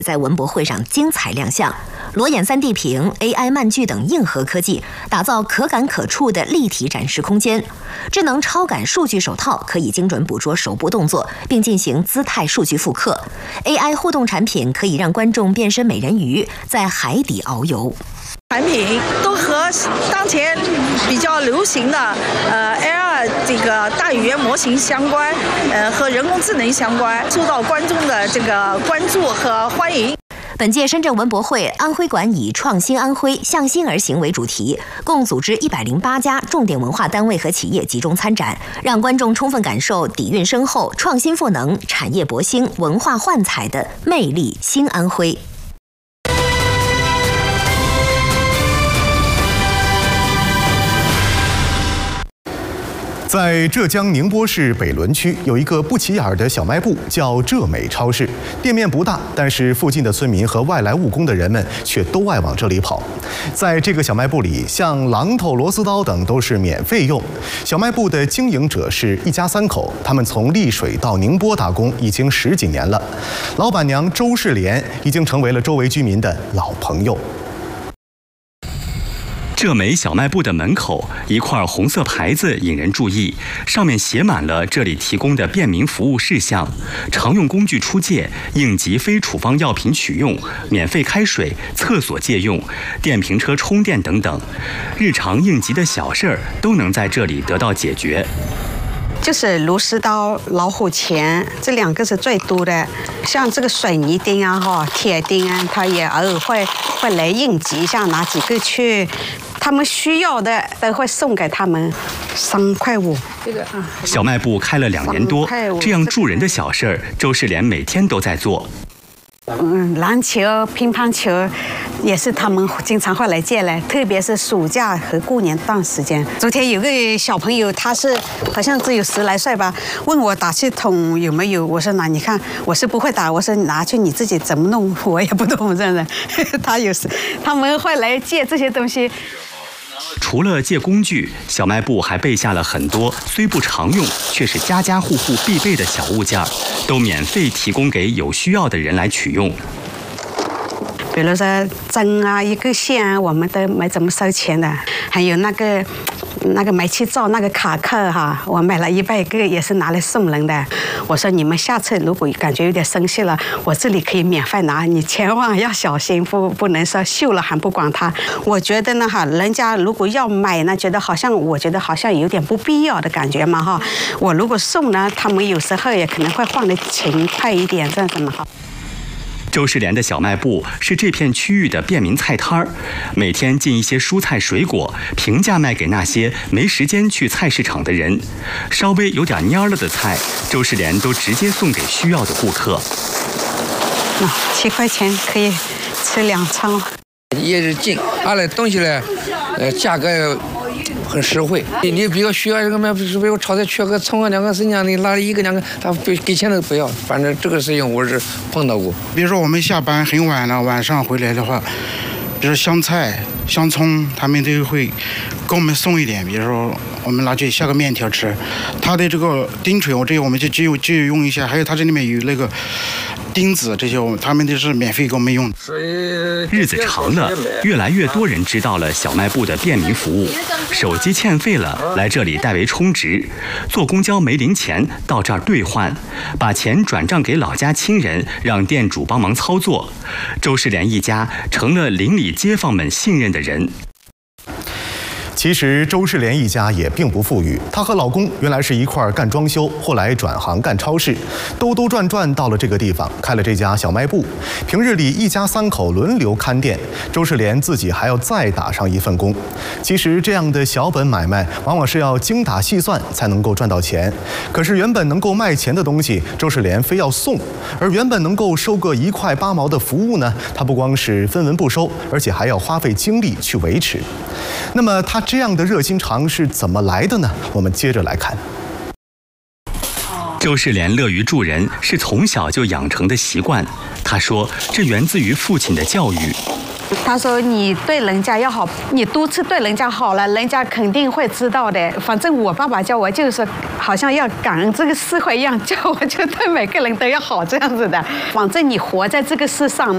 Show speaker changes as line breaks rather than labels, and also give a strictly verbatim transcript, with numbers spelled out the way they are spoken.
在文博会上精彩亮相，裸眼 三 D 屏、A I 漫具等硬核科技，打造可感可触的立体展示空间。智能超感数据手套可以精准捕捉手部动作，并进行姿态数据复刻。A I 互动产品可以让观众变身美人鱼，在海底遨游。
产品都和当前比较流行的呃 A R 这个大语言模型相关，呃和人工智能相关，受到观众的这个关注和欢迎。
本届深圳文博会，安徽馆以“创新安徽，向心而行”为主题，共组织一百零八家重点文化单位和企业集中参展，让观众充分感受底蕴深厚、创新赋能、产业博兴、文化焕彩的魅力新安徽。
在浙江宁波市北仑区有一个不起眼的小卖部，叫浙美超市。店面不大，但是附近的村民和外来务工的人们却都爱往这里跑。在这个小卖部里，像榔头、螺丝刀等都是免费用。小卖部的经营者是一家三口，他们从丽水到宁波打工已经十几年了。老板娘周世莲已经成为了周围居民的老朋友。
浙美小卖部的门口，一块红色牌子引人注意，上面写满了这里提供的便民服务事项：常用工具出借、应急非处方药品取用、免费开水、厕所借用、电瓶车充电等等，日常应急的小事儿都能在这里得到解决。
就是螺丝刀、老虎钳，这两个是最多的。像这个水泥钉啊、哈铁钉啊，他也偶尔会会来应急一下，拿几个去。他们需要的都会送给他们，三块五。这个啊。
小卖部开了两年多，这样助人的小事儿，周世莲每天都在做。
嗯，篮球、乒乓球也是他们经常会来借来，特别是暑假和过年段时间。昨天有个小朋友，他是好像只有十来岁吧，问我打气筒有没有，我说那你看我是不会打，我说拿去你自己怎么弄，我也不懂，真的。他有时他们会来借这些东西。
除了借工具，小卖部还备下了很多虽不常用，却是家家户户必备的小物件，都免费提供给有需要的人来取用。
比如说针啊，一根线啊，我们都没怎么收钱的。还有那个那个煤气灶那个卡扣哈，我买了一百个，也是拿来送人的。我说你们下次如果感觉有点生气了，我这里可以免费拿，你千万要小心，不不能说锈了还不管它。我觉得呢哈，人家如果要买呢，觉得好像我觉得好像有点不必要的感觉嘛哈。我如果送呢，他们有时候也可能会换的勤快一点，这样子嘛哈。
周世莲的小卖部是这片区域的便民菜摊儿，每天进一些蔬菜水果，平价卖给那些没时间去菜市场的人。稍微有点蔫了的菜，周世莲都直接送给需要的顾客。
那、啊、七块钱可以吃两餐。
也是近，二来东西呢，呃，价格。 很实惠，你你比如需要这个买，比如炒菜缺个葱啊，两个生姜，你拿了一个两个，他给给钱都不要。反正这个事情我是碰到过。
比如说我们下班很晚了，晚上回来的话，比如香菜、香葱，他们都会给我们送一点。比如说我们拿去下个面条吃，他的这个钉锤，我这些我们就只有只有用一下，还有它这里面有那个。 钉子这些，他们都是免费给我们用。
日子长了，越来越多人知道了小卖部的便民服务。手机欠费了，来这里代为充值；坐公交没零钱，到这儿兑换；把钱转账给老家亲人，让店主帮忙操作。周世莲一家成了邻里街坊们信任的人。
其实周世莲一家也并不富裕，她和老公原来是一块干装修，后来转行干超市，兜兜转转到了这个地方，开了这家小卖部。平日里一家三口轮流看店，周世莲自己还要再打上一份工。其实这样的小本买卖，往往是要精打细算才能够赚到钱。可是原本能够卖钱的东西，周世莲非要送；而原本能够收个一块八毛的服务呢，她不光是分文不收，而且还要花费精力去维持。那么她 这样的热心肠是怎么来的呢？我们接着来看。
周世莲乐于助人是从小就养成的习惯。他说，这源自于父亲的教育。
他说：“你对人家要好，你多次对人家好了，人家肯定会知道的。反正我爸爸教我就是，好像要感恩这个社会一样，叫我就对每个人都要好这样子的。反正你活在这个世上，